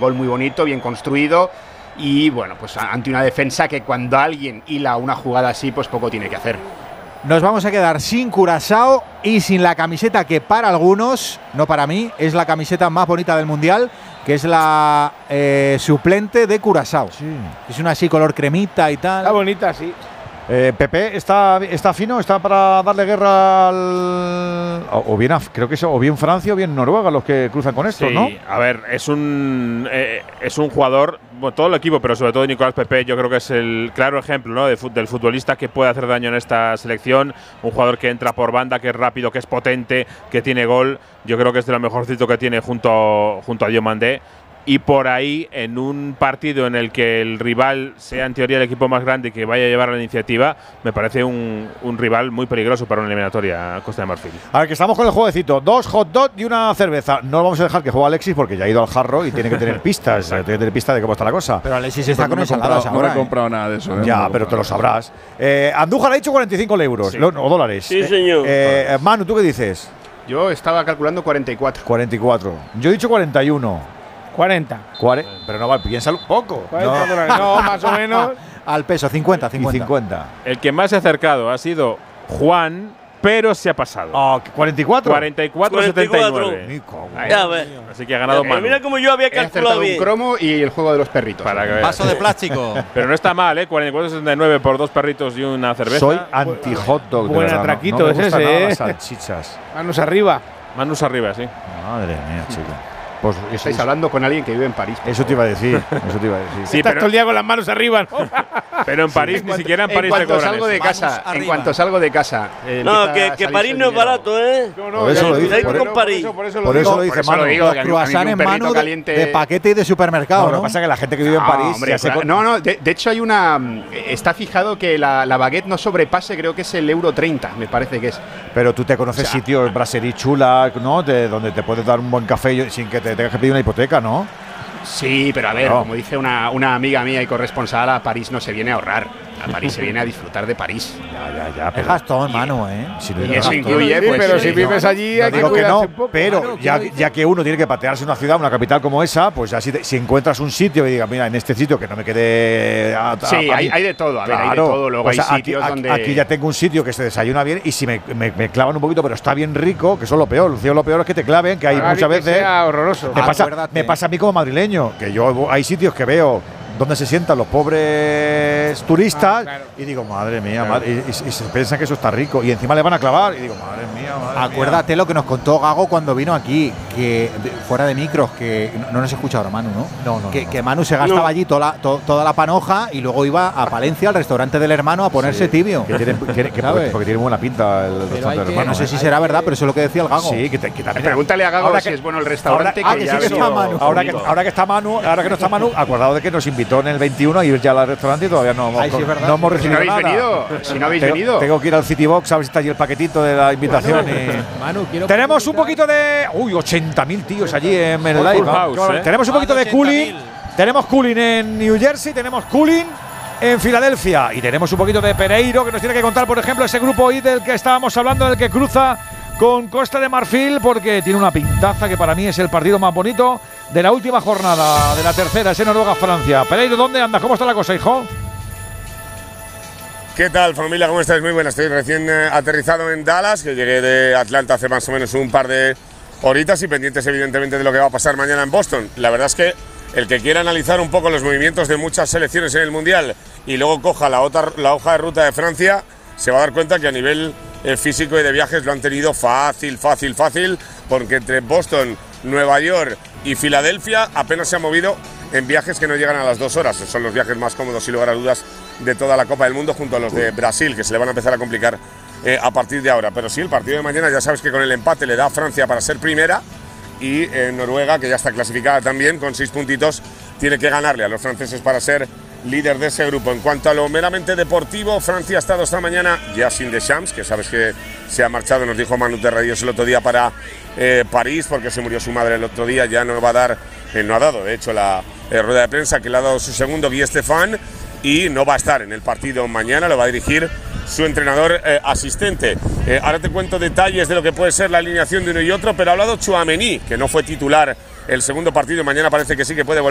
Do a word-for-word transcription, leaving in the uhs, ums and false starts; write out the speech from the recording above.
gol muy bonito, bien construido. Y bueno, pues ante una defensa que cuando alguien hila una jugada así, pues poco tiene que hacer. Nos vamos a quedar sin Curazao y sin la camiseta que para algunos, no para mí, es la camiseta más bonita del Mundial, que es la eh, suplente de Curazao. Sí. Es una así color cremita y tal. Está bonita, sí. Eh, Pepe está, está fino, está para darle guerra al. O, o bien, creo que es o bien Francia o bien Noruega los que cruzan con esto, sí, ¿no? A ver, es un eh, es un jugador, bueno, todo el equipo, pero sobre todo Nicolás Pepe, yo creo que es el claro ejemplo, ¿no?, de, del futbolista que puede hacer daño en esta selección. Un jugador que entra por banda, que es rápido, que es potente, que tiene gol. Yo creo que es de lo mejorcito que tiene junto, junto a Diomandé. Y por ahí, en un partido en el que el rival sea en teoría el equipo más grande y que vaya a llevar la iniciativa, me parece un, un rival muy peligroso para una eliminatoria a Costa de Marfil. A ver, que estamos con el jueguecito. Dos hot dogs y una cerveza. No vamos a dejar que juegue Alexis porque ya ha ido al jarro y tiene que tener pistas. tiene que tener pistas de cómo está la cosa. Pero Alexis está con no ensaladas no ahora. he comprado nada de eso. ¿eh? Ya, no pero te lo comprado sabrás. Eh, Andújar ha dicho cuarenta y cinco euros Sí. lo, o dólares. Sí, señor. Eh, eh, Manu, ¿tú qué dices? Yo estaba calculando cuarenta y cuatro. cuarenta y cuatro. Yo he dicho cuarenta y uno. cuarenta. Cuare pero no vale, piénsalo un poco. cuarenta dólares. No, más o menos. Al peso, cincuenta, Y cincuenta. cincuenta. El que más se ha acercado ha sido Juan, pero se ha pasado. Oh, ¿cuarenta y cuatro? cuarenta y cuatro setenta y nueve. Ni cómo. Ya ves. Así que ha ganado Eh, Manu. mira como yo había He acertado calculado un bien. cromo y el juego de los perritos. Para que veas. Vaso de plástico. Pero no está mal, ¿eh? cuarenta y cuatro setenta y nueve por dos perritos y una cerveza. Soy anti-hot dog. de Buen verdad, no- atraquito no me es gustan ese, nada ¿eh? las salchichas. Manos arriba. Manus arriba, sí. Madre mía, chico. Pues eso, Estáis hablando con alguien que vive en París. eso te iba a decir. Eso te iba a decir. Sí, Estás pero- todo el día con las manos arriba, ¿no? Pero en París, ni siquiera en En París te cuanto cobran salgo eso. de casa, Manos en arriba. cuanto salgo de casa. eh, No, empieza que, a que salirse París el no es dinero. barato, ¿eh? No, no, Por eso ya lo dice, por por eso- con París. Por eso, Por lo eso digo. lo dice Por eso lo Manu. digo, que a mí- a mí Croissant un en perrito mano de, caliente- de paquete y de supermercado, No, ¿no? lo que pasa es que la gente que vive en Ah, París hombre, ya se claro. con- No, no, de, de hecho hay una… Está fijado que la, la baguette no sobrepase, creo que es el euro treinta, me parece que es. Pero tú te conoces O sea, sitios, brasserie chula, ¿no? De, donde te puedes dar un buen café y- sin que te tengas que pedir una hipoteca, ¿no? Sí, pero a ver, No. como dice una, una amiga mía y corresponsal, a París no se viene a ahorrar. A París se viene a disfrutar de París. Ya, ya, ya. Es Pero, gastón, Manu, ¿eh? si no- Y eso no- incluye, Sí, pues, pero eh, si no. vives allí No hay que digo que cuidarse no, un poco. pero Claro, ya, ¿qué ya que uno tiene que patearse una ciudad, una capital como esa, pues ya si, te- si encuentras un sitio y digas, mira, en este sitio que no me quede… a- a- Sí, a hay, mí. hay de todo, a ver, hay de Claro, todo. Luego pues hay aquí, sitios aquí- donde… aquí ya tengo un sitio que se desayuna bien y si me, me- me clavan un poquito, pero está bien rico, que eso es lo peor. Lucía, lo peor es que te claven, que hay Haga muchas que veces… sea horroroso. Me pasa, Acuérdate. me pasa a mí como madrileño, que yo hay sitios que veo donde se sientan los pobres turistas Ah, claro. y digo, madre mía, madre- y, y- y se piensan que eso está rico y encima le van a clavar y digo, madre mía, madre mía. Acuérdate lo que nos contó Gago cuando vino aquí, que de- fuera de micros, que no, no nos escucha ahora Manu, ¿no? No, no, Que, no. que Manu se gastaba No. allí toda la, to- toda la panoja y luego iba a Palencia, al restaurante del hermano, a ponerse Sí, tibio. Que tiene, que- que- ¿Sabes? porque, porque tiene buena pinta el Pero restaurante hay del que- hermano. no sé ¿eh? si será verdad, pero eso es lo que decía el Gago. Sí, que, te, que también- Pregúntale a Gago Ahora si que- es bueno el restaurante. ahora- que ah, que ya sí ha que venido está Manu. Ahora que, conmigo. ahora que está Manu, ahora que no está Manu, acordado de que nos invitó en el veintiuno a ir ya al restaurante y todavía no hemos, Ay, sí, es verdad. no hemos Si recibido no habéis nada. venido, si no habéis Tengo- venido. Tengo que ir al City Box a ver si está allí el paquetito de la invitación. y- Manu, quiero Tenemos un poquito de. Uy, ochenta mil tíos allí en el live. Full ¿no? house, ¿eh? Tenemos un poquito de cooling. Tenemos cooling en New Jersey, tenemos cooling en Filadelfia y tenemos un poquito de Pereiro que nos tiene que contar, por ejemplo, ese grupo I del que estábamos hablando, del que cruza con Costa de Marfil, porque tiene una pintaza que para mí es el partido más bonito de la última jornada de la tercera, ese Noruega-Francia. Pereiro, ¿dónde andas? ¿Cómo está la cosa, hijo? ¿Qué tal, familia? ¿Cómo estáis? Muy buenas. Estoy recién eh, aterrizado en Dallas, que llegué de Atlanta hace más o menos un par de horitas y pendientes, evidentemente, de lo que va a pasar mañana en Boston. La verdad es que el que quiera analizar un poco los movimientos de muchas selecciones en el Mundial y luego coja la, otra, la hoja de ruta de Francia, se va a dar cuenta que a nivel eh, físico y de viajes lo han tenido fácil, fácil, fácil, porque entre Boston, Nueva York y Filadelfia apenas se ha movido en viajes que no llegan a las dos horas. Son los viajes más cómodos, sin lugar a dudas, de toda la Copa del Mundo, junto a los de Brasil, que se le van a empezar a complicar eh, a partir de ahora. Pero sí, el partido de mañana, ya sabes que con el empate le da a Francia para ser primera, y eh, Noruega, que ya está clasificada también, con seis puntitos, tiene que ganarle a los franceses para ser líder de ese grupo. En cuanto a lo meramente deportivo, Francia ha estado esta mañana ya sin Deschamps, que sabes que se ha marchado, nos dijo Manu Terradillos el otro día, para eh, París, porque se murió su madre el otro día. Ya no va a dar, eh, no ha dado, de hecho, la eh, rueda de prensa que le ha dado su segundo, Guy Stéphane, y no va a estar en el partido mañana, lo va a dirigir su entrenador eh, asistente. Eh, ahora te cuento detalles de lo que puede ser la alineación de uno y otro, pero ha hablado Tchouaméni, que no fue titular el segundo partido, y mañana parece que sí que puede volver